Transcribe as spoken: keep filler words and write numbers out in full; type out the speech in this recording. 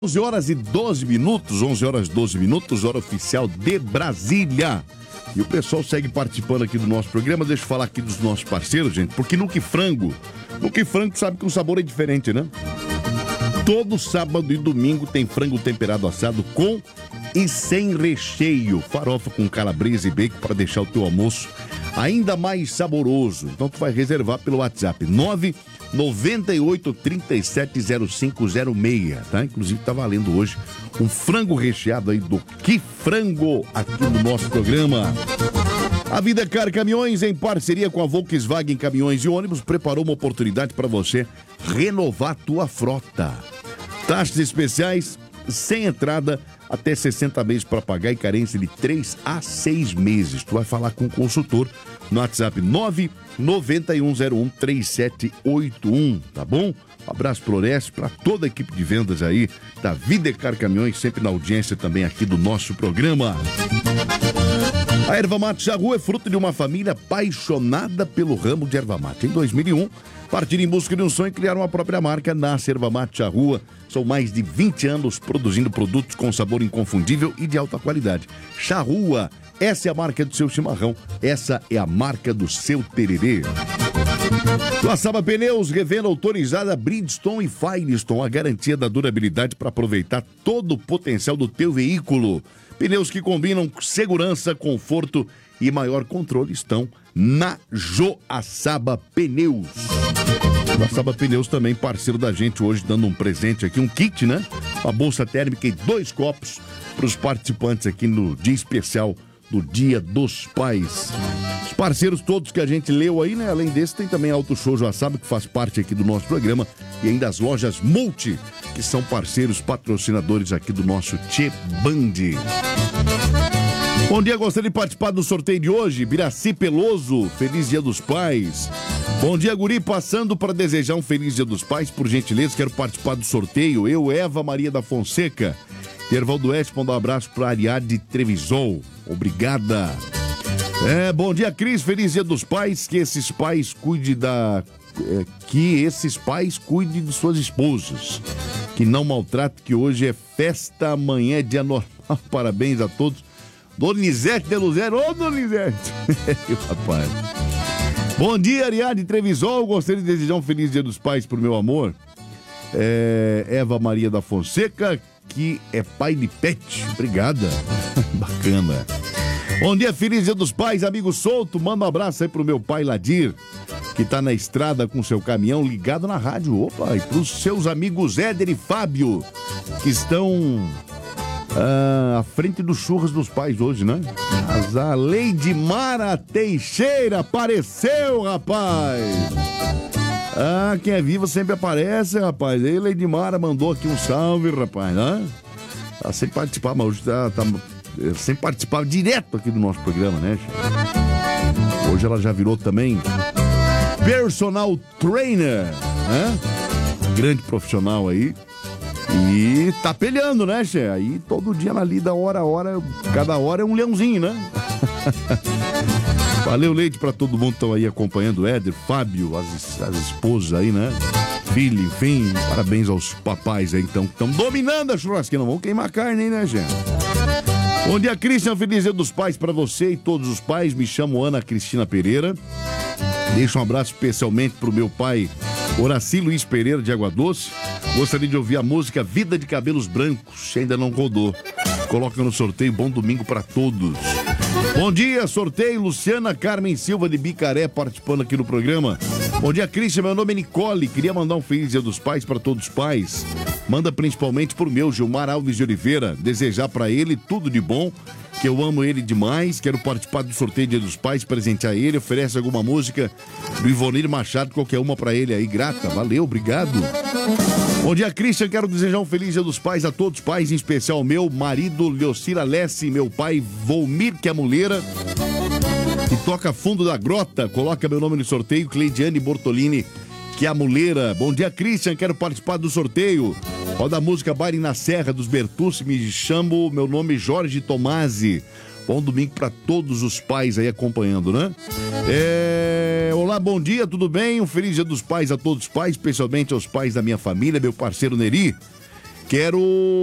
onze horas e doze minutos, onze horas e doze minutos, hora oficial de Brasília. E o pessoal segue participando aqui do nosso programa. Deixa eu falar aqui dos nossos parceiros, gente, porque no Que Frango, no Que Frango sabe que o sabor é diferente, né? Todo sábado e domingo tem frango temperado assado com e sem recheio. Farofa com calabresa e bacon para deixar o teu almoço ainda mais saboroso. Então tu vai reservar pelo WhatsApp nove nove oito três sete zero cinco zero seis, tá? Inclusive tá valendo hoje um frango recheado aí do Que Frango aqui no nosso programa. A Vida Car Caminhões, em parceria com a Volkswagen Caminhões e Ônibus, preparou uma oportunidade para você renovar tua frota. Taxas especiais, sem entrada, até sessenta meses para pagar e carência de três a seis meses. Tu vai falar com o consultor no WhatsApp nove nove um zero um três sete oito um, tá bom? Um abraço pro Orestes, para toda a equipe de vendas aí da Vida Car Caminhões, sempre na audiência também aqui do nosso programa. A erva mate Charrua é fruto de uma família apaixonada pelo ramo de erva mate. Em dois mil e um, partiram em busca de um sonho e criaram a própria marca Nasce Erva Mate Charrua. São mais de vinte anos produzindo produtos com sabor inconfundível e de alta qualidade. Charrua, essa é a marca do seu chimarrão, essa é a marca do seu tererê. Joaçaba Pneus, revenda autorizada Bridgestone e Firestone, a garantia da durabilidade para aproveitar todo o potencial do teu veículo. Pneus que combinam segurança, conforto e maior controle estão na Joaçaba Pneus. Joaçaba Pneus também parceiro da gente hoje, dando um presente aqui, um kit, né? Uma bolsa térmica e dois copos para os participantes aqui no dia especial do Dia dos Pais. Os parceiros todos que a gente leu aí, né? Além desse, tem também a Auto Show Joaçaba, que faz parte aqui do nosso programa, e ainda as lojas Multi, que são parceiros patrocinadores aqui do nosso Tchê Band. Bom dia, gostaria de participar do sorteio de hoje. Biraci Peloso, feliz Dia dos Pais. Bom dia, guri, passando para desejar um feliz Dia dos Pais, por gentileza, quero participar do sorteio. Eu, Eva Maria da Fonseca. Ervaldo Oeste, manda um abraço para Ariadne Trevisol. Obrigada. É, bom dia, Cris, feliz Dia dos Pais, que esses pais cuidem da... É, que esses pais cuidem de suas esposas, que não maltratem, que hoje é festa, amanhã é dia normal. Parabéns a todos. Donizete de Luzero, ô Donizete! Rapaz. Bom dia, Ariadne Trevisol, gostaria de desejar um feliz Dia dos Pais pro meu amor. É, Eva Maria da Fonseca, que é pai de pet. Obrigada. Bacana. Bom dia, feliz Dia dos Pais, amigo solto. Manda um abraço aí pro meu pai Ladir, que tá na estrada com seu caminhão ligado na rádio. Opa, e pros seus amigos Éder e Fábio, que estão ah, à frente dos churras dos pais hoje, né? Mas a Leide Mara Teixeira apareceu, rapaz. Ah, quem é vivo sempre aparece, rapaz. Aí Leide Mara mandou aqui um salve, rapaz, né? Tá sem participar, mas hoje tá... tá... sem participar direto aqui do nosso programa, né? Hoje ela já virou também personal trainer, né? Grande profissional aí. E tá peleando, né, Che? Aí todo dia ela lida hora a hora, cada hora é um leãozinho, né? Valeu, Leite, pra todo mundo que estão aí acompanhando, o Éder, Fábio, as, as esposas aí, né? Filho, enfim, parabéns aos papais aí, então, que estão dominando a churrasqueira. Não vão queimar carne, hein, né, gente? Bom dia, Cristian, feliz Dia dos Pais pra você e todos os pais. Me chamo Ana Cristina Pereira. Deixo um abraço especialmente pro meu pai Horaci Luiz Pereira de Água Doce. Gostaria de ouvir a música Vida de Cabelos Brancos, ainda não rodou. Coloca no sorteio, bom domingo pra todos. Bom dia, sorteio, Luciana Carmen Silva de Bicaré participando aqui no programa. Bom dia, Cristian, meu nome é Nicole, queria mandar um feliz Dia dos Pais para todos os pais. Manda principalmente pro meu Gilmar Alves de Oliveira, desejar para ele tudo de bom, que eu amo ele demais, quero participar do sorteio Dia dos Pais, presentear ele, oferece alguma música do Ivonir Machado, qualquer uma para ele aí, grata, valeu, obrigado. Bom dia, Cristian, quero desejar um feliz Dia dos Pais a todos os pais, em especial ao meu marido Leocira Lessi, meu pai Volmir que é Muleira, que toca fundo da grota, coloca meu nome no sorteio, Cleidiane Bortolini, que é a Muleira. Bom dia, Christian, quero participar do sorteio. Roda a música Baile na Serra dos Bertucci, me chamo, meu nome é Jorge Tomasi. Bom domingo para todos os pais aí acompanhando, né? É... Olá, bom dia, tudo bem? Um feliz Dia dos Pais a todos os pais, especialmente aos pais da minha família, meu parceiro Neri, quero